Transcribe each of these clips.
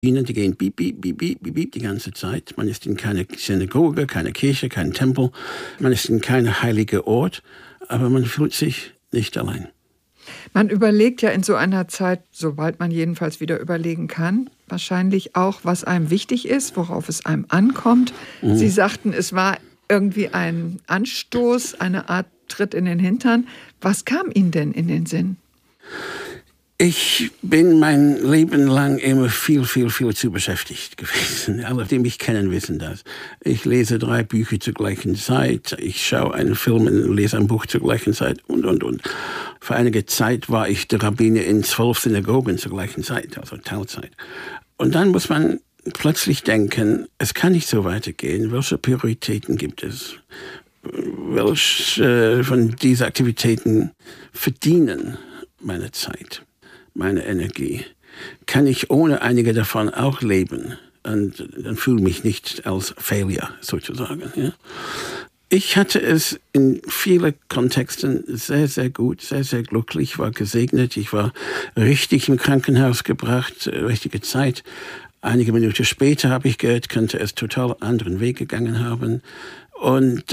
Ihnen, die gehen piep, piep, piep, piep, piep, piep die ganze Zeit. Man ist in keine Synagoge, keine Kirche, kein Tempel. Man ist in keinem heiligen Ort, aber man fühlt sich nicht allein. Man überlegt ja in so einer Zeit, sobald man jedenfalls wieder überlegen kann, wahrscheinlich auch, was einem wichtig ist, worauf es einem ankommt. Sie sagten, es war irgendwie ein Anstoß, eine Art Tritt in den Hintern. Was kam Ihnen denn in den Sinn? Ich bin mein Leben lang immer viel zu beschäftigt gewesen. Alle, die mich kennen, wissen das. Ich lese 3 Bücher zur gleichen Zeit. Ich schaue einen Film und lese ein Buch zur gleichen Zeit und. Für einige Zeit war ich der Rabbiner in 12 Synagogen zur gleichen Zeit, also Teilzeit. Und dann muss man plötzlich denken, es kann nicht so weitergehen. Welche Prioritäten gibt es? Welche von diesen Aktivitäten verdienen meine Zeit? Meine Energie. Kann ich ohne einige davon auch leben? Und dann fühle ich mich nicht als Failure, sozusagen. Ja? Ich hatte es in vielen Kontexten sehr gut, sehr glücklich, war gesegnet. Ich war richtig im Krankenhaus gebracht, richtige Zeit. Einige Minuten später habe ich gehört, könnte es total anderen Weg gegangen haben. Und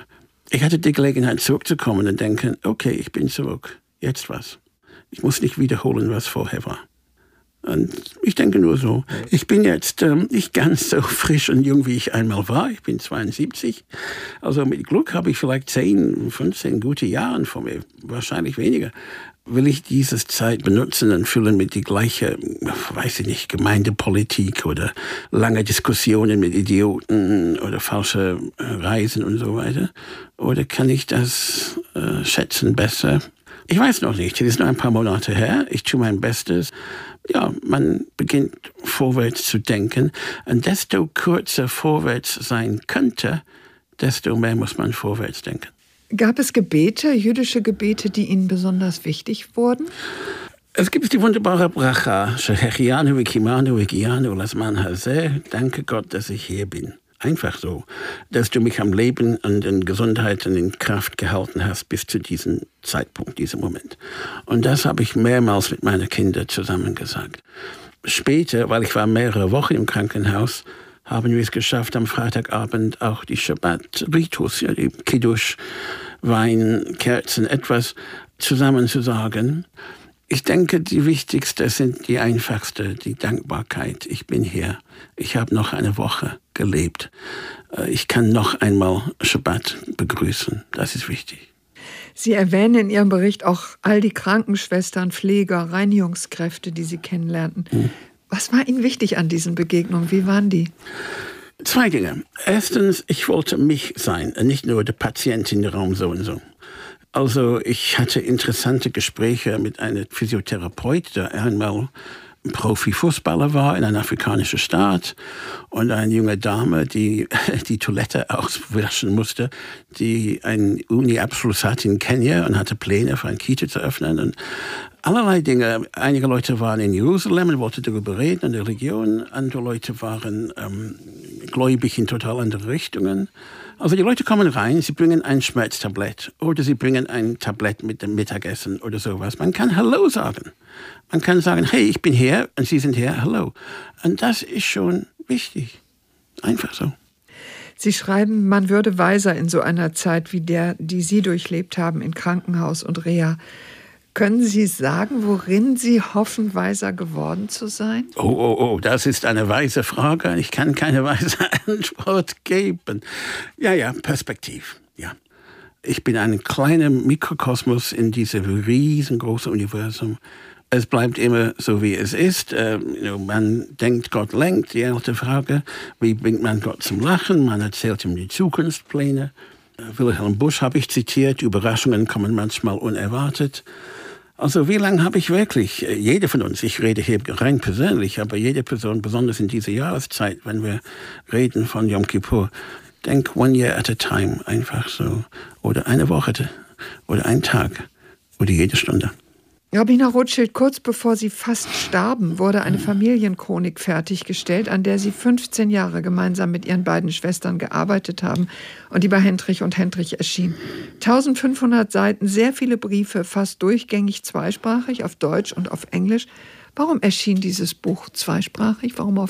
ich hatte die Gelegenheit zurückzukommen und denken, okay, ich bin zurück. Jetzt was? Ich muss nicht wiederholen, was vorher war. Und ich denke nur so, ich bin jetzt nicht ganz so frisch und jung, wie ich einmal war. Ich bin 72. Also mit Glück habe ich vielleicht 10, 15 gute Jahre vor mir, wahrscheinlich weniger. Will ich diese Zeit benutzen und füllen mit die gleiche, weiß ich nicht, Gemeindepolitik oder lange Diskussionen mit Idioten oder falsche Reisen und so weiter? Oder kann ich das schätzen besser? Ich weiß noch nicht, es ist noch ein paar Monate her. Ich tue mein Bestes. Ja, man beginnt vorwärts zu denken. Und desto kürzer vorwärts sein könnte, desto mehr muss man vorwärts denken. Gab es Gebete, jüdische Gebete, die Ihnen besonders wichtig wurden? Es gibt die wunderbare Bracha. Shehechianu v'kimanu v'gianu lasman hazeh. Danke Gott, dass ich hier bin. Einfach so, dass du mich am Leben und in Gesundheit und in Kraft gehalten hast bis zu diesem Zeitpunkt, diesem Moment. Und das habe ich mehrmals mit meinen Kindern zusammen gesagt. Später, weil ich war mehrere Wochen im Krankenhaus, haben wir es geschafft, am Freitagabend auch die Shabbat-Ritus, die Kiddush, Wein, Kerzen, etwas zusammen zu sagen. Ich denke, die wichtigste sind die einfachste, die Dankbarkeit. Ich bin hier. Ich habe noch eine Woche gelebt. Ich kann noch einmal Shabbat begrüßen. Das ist wichtig. Sie erwähnen in Ihrem Bericht auch all die Krankenschwestern, Pfleger, Reinigungskräfte, die Sie kennenlernten. Was war Ihnen wichtig an diesen Begegnungen? Wie waren die? 2 Dinge. Erstens, ich wollte mich sein, nicht nur der Patient in dem Raum so und so. Also ich hatte interessante Gespräche mit einem Physiotherapeut, der einmal Profifußballer war in einem afrikanischen Staat, und eine junge Dame, die die Toilette auswaschen musste, die einen Uni-Abschluss hatte in Kenia und hatte Pläne für ein Kita zu öffnen und allerlei Dinge. Einige Leute waren in Jerusalem und wollten darüber reden, in der Region. Andere Leute waren gläubig in total andere Richtungen. Also die Leute kommen rein, sie bringen ein Schmerztablett oder sie bringen ein Tablett mit dem Mittagessen oder sowas. Man kann Hallo sagen. Man kann sagen, hey, ich bin hier und Sie sind hier, Hallo. Und das ist schon wichtig. Einfach so. Sie schreiben, man würde weiser in so einer Zeit wie der, die Sie durchlebt haben, in Krankenhaus und Reha. Können Sie sagen, worin Sie hoffen, weiser geworden zu sein? Oh, das ist eine weise Frage. Ich kann keine weise Antwort geben. Ja, Perspektiv, ja. Ich bin ein kleiner Mikrokosmos in diesem riesengroßen Universum. Es bleibt immer so, wie es ist. Man denkt, Gott lenkt, die alte Frage. Wie bringt man Gott zum Lachen? Man erzählt ihm die Zukunftspläne. Wilhelm Busch habe ich zitiert. Überraschungen kommen manchmal unerwartet. Also wie lange habe ich wirklich, jede von uns, ich rede hier rein persönlich, aber jede Person, besonders in dieser Jahreszeit, wenn wir reden von Yom Kippur, denk 1 year at a time, einfach so. Oder eine Woche oder ein Tag oder jede Stunde. Rabbiner Rothschild, kurz bevor Sie fast starben, wurde eine Familienchronik fertiggestellt, an der Sie 15 Jahre gemeinsam mit Ihren beiden Schwestern gearbeitet haben und die bei Hendrich und Hendrich erschien. 1500 Seiten, sehr viele Briefe, fast durchgängig zweisprachig, auf Deutsch und auf Englisch. Warum erschien dieses Buch zweisprachig? Warum auf